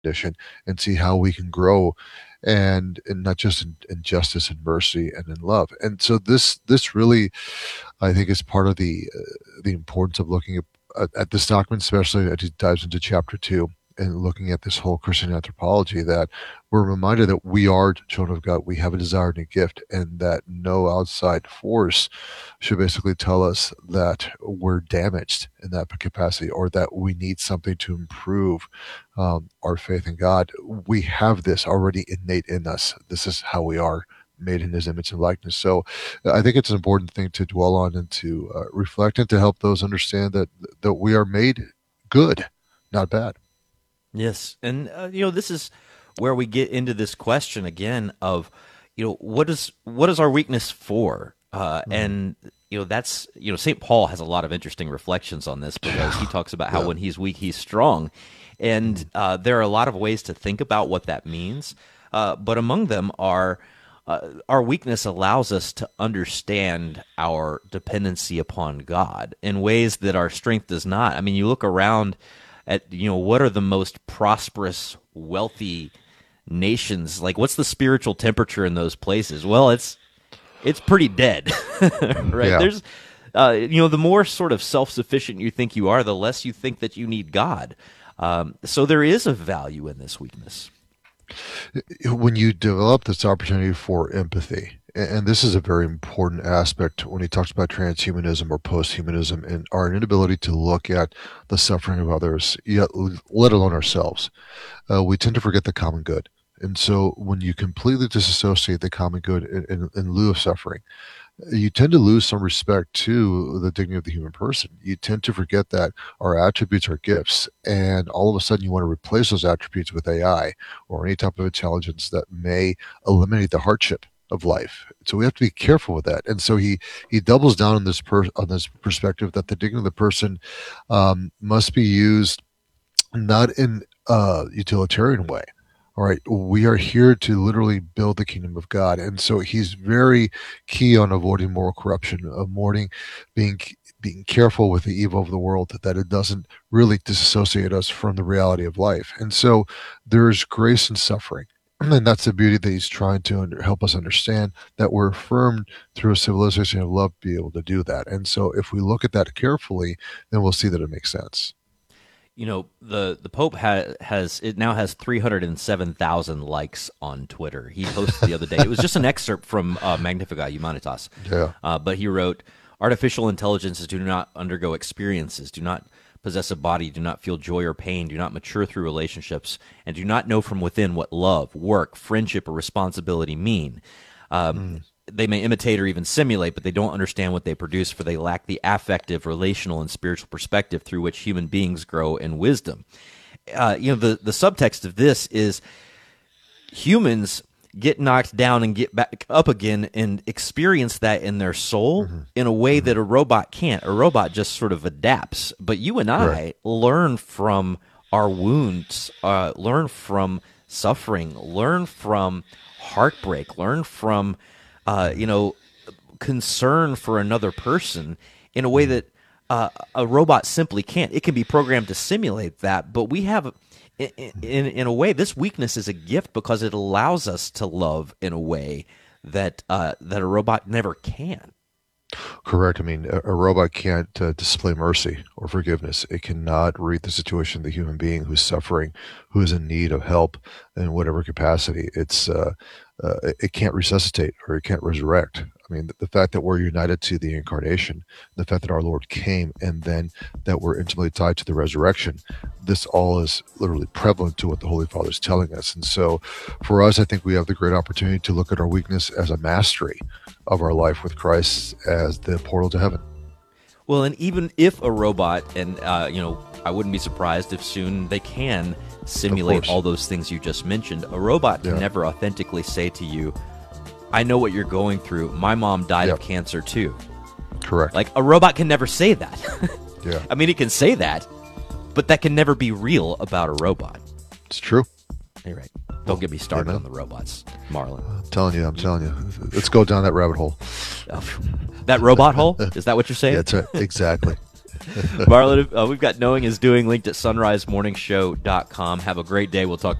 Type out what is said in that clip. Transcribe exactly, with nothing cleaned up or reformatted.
condition and see how we can grow, and and not just in, in justice and mercy and in love. And so this this really, I think, is part of the uh, the importance of looking at, at, at this document, especially as it dives into chapter two and looking at this whole Christian anthropology, that we're reminded that we are children of God. We have a desire and a gift, and that no outside force should basically tell us that we're damaged in that capacity, or that we need something to improve um, our faith in God. We have this already innate in us. This is how we are, made in his image and likeness. So I think it's an important thing to dwell on and to uh, reflect, and to help those understand that that we are made good, not bad. Yes, and uh, you know, this is where we get into this question again of, you know, what is what is our weakness for? Uh, Mm. and you know, that's, you know, Saint Paul has a lot of interesting reflections on this, because he talks about how Yeah. when he's weak, he's strong, and uh, there are a lot of ways to think about what that means. Uh, but among them are, uh, our weakness allows us to understand our dependency upon God in ways that our strength does not. I mean, you look around at, you know, what are the most prosperous, wealthy nations? Like, what's the spiritual temperature in those places? Well, it's it's pretty dead, right? Yeah. There's, uh, you know, the more sort of self-sufficient you think you are, the less you think that you need God. Um, so there is a value in this weakness. When you develop this opportunity for empathy, and this is a very important aspect when he talks about transhumanism or posthumanism, and our inability to look at the suffering of others, yet let alone ourselves, uh, we tend to forget the common good. And so when you completely disassociate the common good in, in, in lieu of suffering, you tend to lose some respect to the dignity of the human person. You tend to forget that our attributes are gifts, and all of a sudden you want to replace those attributes with A I or any type of intelligence that may eliminate the hardship of life. So we have to be careful with that. And so he he doubles down on this per, on this perspective that the dignity of the person um, must be used not in a utilitarian way. All right, we are here to literally build the kingdom of God, and so he's very key on avoiding moral corruption, avoiding being being careful with the evil of the world, that it doesn't really disassociate us from the reality of life. And so there's grace in suffering, and that's the beauty that he's trying to under, help us understand, that we're affirmed through a civilization of love to be able to do that. And so if we look at that carefully, then we'll see that it makes sense. You know, the the Pope ha- has it now has three hundred seven thousand likes on Twitter. He posted the other day. It was just an excerpt from uh, Magnificat Humanitas, Yeah. uh, but he wrote, "Artificial intelligences do not undergo experiences, do not possess a body, do not feel joy or pain, do not mature through relationships, and do not know from within what love, work, friendship, or responsibility mean. Um, Mm. they may imitate or even simulate, but they don't understand what they produce, for they lack the affective, relational, and spiritual perspective through which human beings grow in wisdom." Uh, you know, the, the subtext of this is humans get knocked down and get back up again and experience that in their soul Mm-hmm. in a way Mm-hmm. that a robot can't. A robot just sort of adapts. But you and I Right. learn from our wounds, uh, learn from suffering, learn from heartbreak, learn from, uh, you know, concern for another person in a way Mm-hmm. that uh, a robot simply can't. It can be programmed to simulate that, but we have, in, in in a way, this weakness is a gift because it allows us to love in a way that uh, that a robot never can. Correct. I mean, a, a robot can't uh, display mercy or forgiveness. It cannot read the situation of the human being who's suffering, who is in need of help in whatever capacity. It's uh, uh, it it can't resuscitate, or it can't resurrect. I mean, the, the fact that we're united to the incarnation, the fact that our Lord came, and then that we're intimately tied to the resurrection, this all is literally prevalent to what the Holy Father is telling us. And so, for us, I think we have the great opportunity to look at our weakness as a mastery of our life with Christ as the portal to heaven. Well, and even if a robot, and uh, you know, I wouldn't be surprised if soon they can simulate course. all those things you just mentioned. A robot can Yeah. never authentically say to you, "I know what you're going through. My mom died of Yep. cancer too." Correct. Like, a robot can never say that. Yeah, I mean, it can say that, but that can never be real about a robot. it's true. You're right. Don't get me started Amen. on the robots, Marlon. I'm telling you, I'm telling you. Let's go down that rabbit hole. That robot hole? Is that what you're saying? Yeah, that's right. Exactly. Marlon, uh, we've got Knowing is Doing linked at sunrise morning show dot com. Have a great day. We'll talk